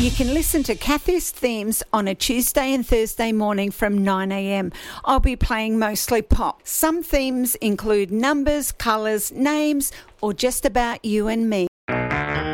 You can listen to Kathy's themes on a Tuesday and Thursday morning from 9am. I'll be playing mostly pop. Some themes include numbers, colours, names, or just about you and me.